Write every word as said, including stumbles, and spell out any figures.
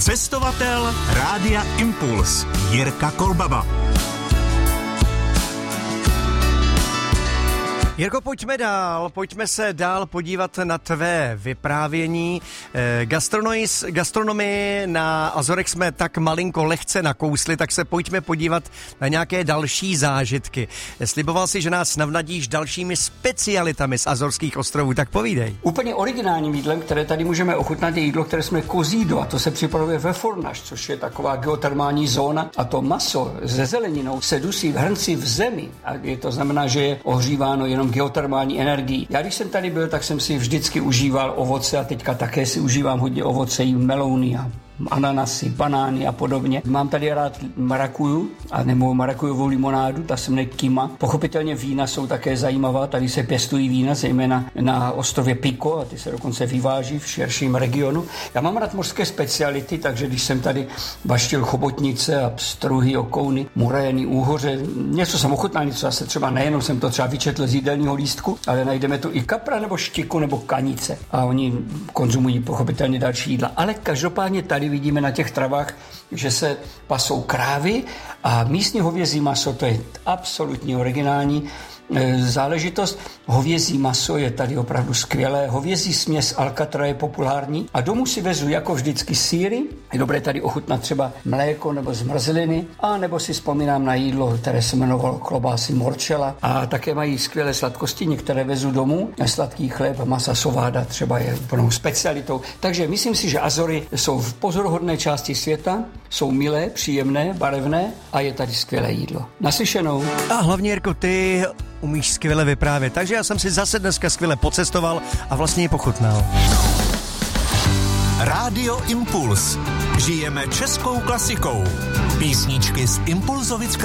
Cestovatel Rádia Impuls Jirka Kolbaba. Jirko, pojďme dál, pojďme se dál podívat na tvé vyprávění. E, gastronomis, gastronomii na Azorech jsme tak malinko lehce nakousli, tak se pojďme podívat na nějaké další zážitky. Sliboval si, že nás navnadíš dalšími specialitami z Azorských ostrovů, tak povídej. Úplně originálním jídlem, které tady můžeme ochutnat, je jídlo, které jsme kozído, a to se připravuje ve Fornaš, což je taková geotermální zóna, a to maso se zeleninou se dusí v hrnci v zemi, a je to znamená, že je ohříváno jenom geotermální energií. Já když jsem tady byl, tak jsem si vždycky užíval ovoce a teďka také si užívám hodně ovoce, i melouny a ananasy, banány a podobně. Mám tady rád marakuju, a nebo marakujovou limonádu, ta se jmenuje Kima. Pochopitelně vína jsou také zajímavá, tady se pěstují vína, zejména na ostrově Pico, a ty se dokonce vyváží v širším regionu. Já mám rád mořské speciality, takže když jsem tady baštil chobotnice a pstruhy, okouny, murény, úhoře, něco jsem ochutnal, něco zase třeba nejenom jsem to třeba vyčetl z jídelního lístku, ale najdeme tu i kapra nebo štiku nebo kanice a oni konzumují pochopitelně další jídla. Ale každopádně tady vidíme na těch travách, že se pasou krávy a místní hovězí maso, to je absolutně originální záležitost. Hovězí maso je tady opravdu skvělé. Hovězí směs Alcatra je populární a domů si vezu jako vždycky sýry. Je dobré tady ochutnat třeba mléko nebo zmrzliny, a nebo si vzpomínám na jídlo, které se jmenovalo klobásy morčela, a také mají skvělé sladkosti, některé vezu domů. Sladký chléb, masa sováda třeba je úplnou specialitou. Takže myslím si, že Azory jsou v pozoruhodné části světa, jsou milé, příjemné, barevné a je tady skvělé jídlo. Naslyšenou. A hlavně, Jirko, ty umíš skvěle vyprávět, takže já jsem si zase dneska skvěle pocestoval a vlastně ji pochutnal. Rádio Impuls. Žijeme českou klasikou. Písničky z Impulzovic kraje.